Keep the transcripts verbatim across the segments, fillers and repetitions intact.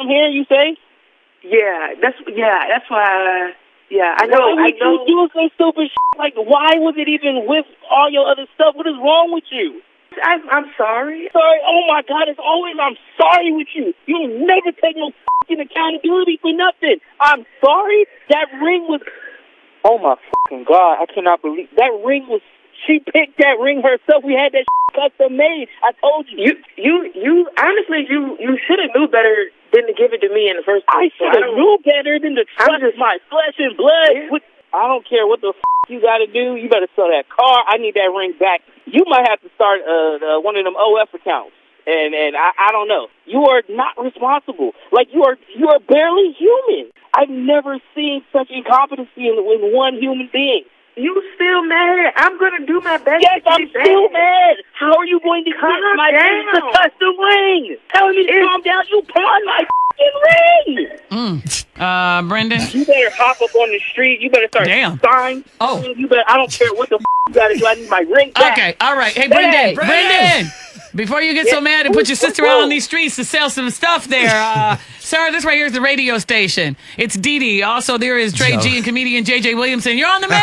I'm hearing you say? Yeah, that's yeah, that's why. Uh, yeah, I know. Why would I know. you do some stupid shit? Like, why was it even with all your other stuff? What is wrong with you? I, I'm sorry. Sorry. Oh my God! It's always I'm sorry with you. You never take no fucking accountability for nothing. I'm sorry. That ring was. Oh my fucking God! I cannot believe that ring was. She picked that ring herself. We had that custom made. I told you. You, you, you. Honestly, you, you should have knew better than to give it to me in the first place. I should have knew better than to trust just, my flesh and blood. Yeah. What, I don't care what the f*** you got to do. You better sell that car. I need that ring back. You might have to start uh, uh, one of them O F accounts. And and I, I don't know. You are not responsible. Like you are you are barely human. I've never seen such incompetency in, in one human being. You still mad? I'm gonna do my best. Yes, I'm still mad. How are you going to calm get my down. custom ring? Telling me to calm down. You pawned my f***ing ring. Mm. Uh, Brendan? You better hop up on the street. You better start Damn. signing. Oh. You better. I don't care what the f*** you got to do. I need my ring back. Okay, all right. Hey, Brendan. Hey, Brendan. Brendan. Before you get Yeah. so mad and put your sister Whoa. out on these streets to sell some stuff there, uh, sir, this right here is the radio station. It's Dee Dee. Also, there is Dre Yo. G and comedian J J Williamson. You're on the Man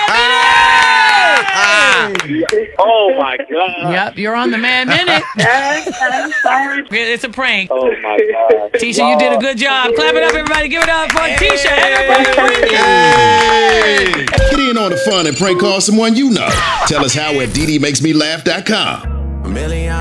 Minute! Oh my God. Yep, you're on the Man Minute. I'm sorry. It's a prank. Oh my God. Tisha, you did a good job. Clap it up, everybody. Give it up for Tisha and her brother Brendan. Hey. Get in on the fun and prank call someone you know. Tell us how at D D makes me laugh dot com. A million